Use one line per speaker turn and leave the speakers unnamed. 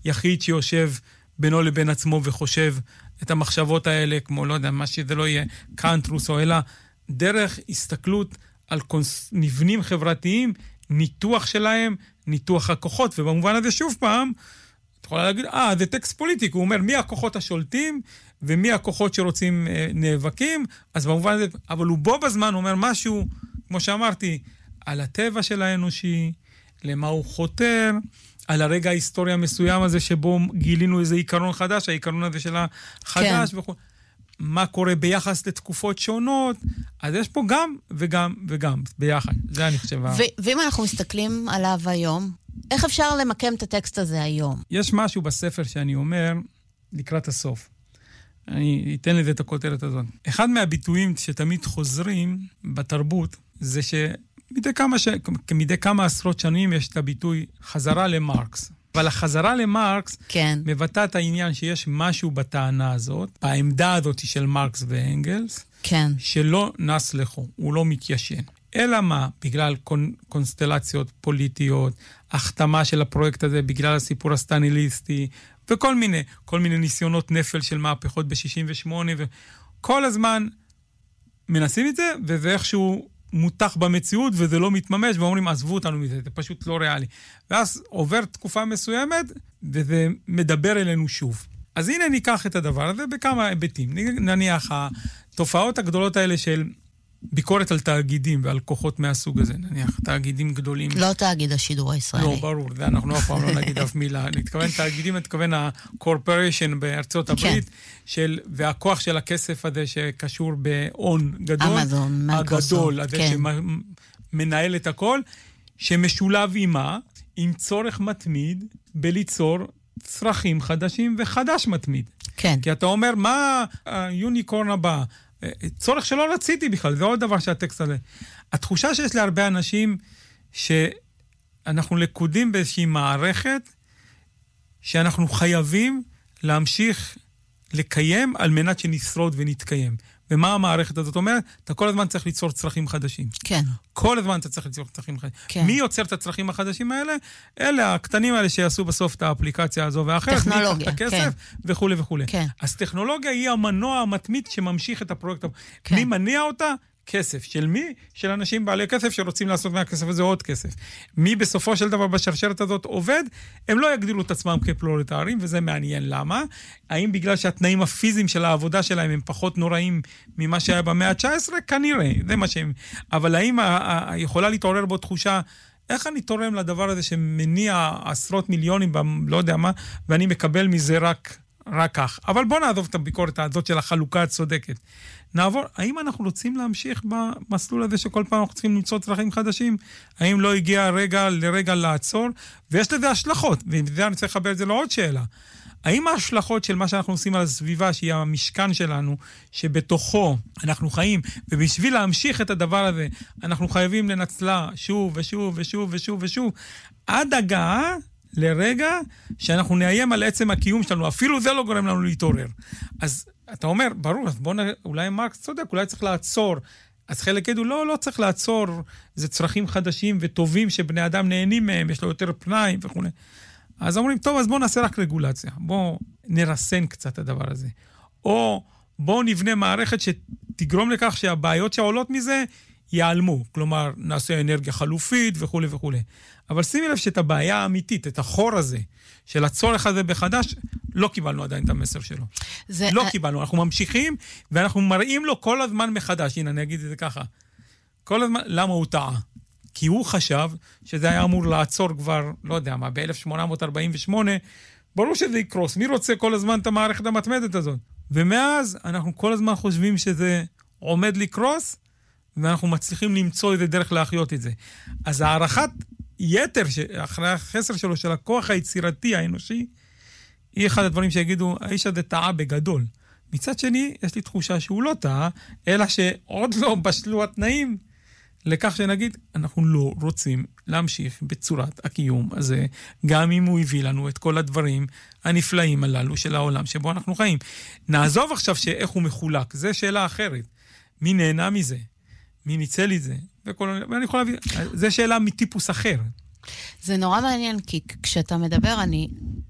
יחיד שיושב בינו לבין עצמו וחושב את המחשבות האלה, כמו לא יודע, מה שזה לא יהיה קאנט, רוסו, אלא דרך הסתכלות על מבנים חברתיים, ניתוח שלהם, ניתוח הכוחות, ובמובן הזה שוב פעם, את יכולה להגיד, זה טקסט פוליטי, הוא אומר מי הכוחות השולטים, ומי הכוחות שרוצים נאבקים, אז במובן הזה, אבל הוא בו בזמן אומר משהו, כמו שאמרתי, על הטבע של האנושי, למה הוא חותר, על הרגע ההיסטוריה המסוים הזה, שבו גילינו איזה עיקרון חדש, העיקרון הזה של החדש, וכו'. מה קורה ביחס לתקופות שונות, אז יש פה גם וגם וגם ביחד. זה אני חושב.
ואם אנחנו מסתכלים עליו היום, איך אפשר למקם את הטקסט הזה היום?
יש משהו בספר שאני אומר, לקראת הסוף. אני אתן לזה את הכותרת הזאת. אחד מהביטויים שתמיד חוזרים בתרבות, זה שמדי כמה עשרות שנים יש את הביטוי חזרה למרקס. אבל החזרה למרקס מבטא את העניין שיש משהו בטענה הזאת, העמדה הזאת של מרקס ואנגלס, שלא נס לחו, הוא לא מתיישן. אלא מה? בגלל קונסטלציות פוליטיות, החתמה של הפרויקט הזה בגלל הסיפור הסטניליסטי, וכל מיני ניסיונות נפל של מהפכות ב-68, וכל הזמן מנסים את זה, וזה איכשהו מותח במציאות, וזה לא מתממש, ואומרים, עזבו אותנו מזה, זה פשוט לא ריאלי. ואז עובר תקופה מסוימת, וזה מדבר אלינו שוב. אז הנה ניקח את הדבר הזה בכמה היבטים. נניח, התופעות הגדולות האלה של ביקורת על תאגידים ועל כוחות מהסוג הזה, נניח, תאגידים גדולים.
לא תאגיד השידור הישראלי.
לא, ברור, זה אנחנו אף פעם לא נגיד אף מילה. נתכוון תאגידים, נתכוון הקורפוריישן בארצות הברית, והכוח של הכסף הזה שקשור בהון גדול.
אמזון,
הגדול, הזה שמנהל את הכל, שמשולב עם צורך מתמיד בליצור צרכים חדשים וחדש מתמיד.
כן.
כי אתה אומר, מה היוניקורן הבא? צורך שלא רציתי בכלל, זה עוד דבר שהטקסט הזה. התחושה שיש להרבה אנשים שאנחנו לקודים באיזושהי מערכת שאנחנו חייבים להמשיך לקיים על מנת שנשרוד ונתקיים. ומה המערכת הזאת אומרת? אתה כל הזמן צריך ליצור צרכים חדשים.
כן.
כל הזמן אתה צריך ליצור צרכים חדשים.
כן.
מי יוצר את הצרכים החדשים האלה? אלה הקטנים האלה שיעשו בסוף את האפליקציה הזו ואחרת.
טכנולוגיה,
את הכסף,
כן.
וכו' וכו'.
כן.
אז טכנולוגיה היא המנוע המתמיד שממשיך את הפרויקט.
כן.
מי מניע אותה? כסף. של מי? של אנשים בעלי כסף שרוצים לעשות מהכסף הזה עוד כסף. מי בסופו של דבר בשרשרת הזאת עובד? הם לא יגדילו את עצמם כפרולטרים, וזה מעניין למה. האם בגלל שהתנאים הפיזיים של העבודה שלהם הם פחות נוראים ממה שהיה במאה ה-19? כנראה, זה מה שהם. אבל האם יכולה להתעורר בו תחושה, איך אני תורם לדבר הזה שמניע עשרות מיליונים, לא יודע מה, ואני מקבל מזה רק כך. אבל בוא נעזוב את הביקורת הזאת של החלוקה הצודקת. נעבור, האם אנחנו רוצים להמשיך במסלול הזה שכל פעם אנחנו צריכים למצוא צרכים חדשים? האם לא הגיע לרגע לעצור? ויש לזה השלכות, וזה אני צריך לחבר את זה לעוד שאלה. האם ההשלכות של מה שאנחנו עושים על הסביבה, שהיא המשכן שלנו, שבתוכו אנחנו חיים, ובשביל להמשיך את הדבר הזה, אנחנו חייבים לנצלה שוב ושוב ושוב ושוב ושוב, עד הגעה לרגע שאנחנו נאיים על עצם הקיום שלנו, אפילו זה לא גורם לנו להתעורר. אז אתה אומר, ברור, אז בוא נראה, אולי מרקס צודק, אולי צריך לעצור. אז חלק ידעו, לא צריך לעצור, זה צרכים חדשים וטובים שבני אדם נהנים מהם, יש לו יותר פנאי וכו'. אז אומרים, טוב, אז בוא נעשה רק רגולציה, בוא נרסן קצת הדבר הזה. או בוא נבנה מערכת שתגרום לכך שהבעיות שעולות מזה ייעלמו, כלומר, נעשה אנרגיה חלופית וכו' וכו'. אבל שימי לב שאת הבעיה האמיתית, את החור הזה, של הצורך הזה בחדש, לא קיבלנו עדיין את המסר שלו. לא קיבלנו, אנחנו ממשיכים, ואנחנו מראים לו כל הזמן מחדש. הנה, אני אגיד את זה ככה. כל הזמן, למה הוא טעה? כי הוא חשב שזה היה אמור לעצור כבר, לא יודע מה, ב-1848, ברור שזה יקרוס. מי רוצה כל הזמן את המערכת המתמדת הזאת? ומאז אנחנו כל הזמן חושבים שזה עומד לקרוס, ואנחנו מצליחים למצוא איזה דרך להחיות את זה. אז הערכת יתר, אחרי החסר שלו, של הכוח היצירתי האנושי, היא אחד הדברים שיגידו, האיש הזה טעה בגדול. מצד שני, יש לי תחושה שהוא לא טעה, אלא שעוד לא בשלו התנאים, לכך שנגיד, אנחנו לא רוצים להמשיך בצורת הקיום הזה, גם אם הוא הביא לנו את כל הדברים הנפלאים הללו של העולם שבו אנחנו חיים. נעזוב עכשיו שאיך הוא מחולק, זה שאלה אחרת. מי נהנה מזה? מי ניצל את זה? ואני יכול להביא, זה שאלה מטיפוס אחר.
זה נורא מעניין, כי כשאתה מדבר,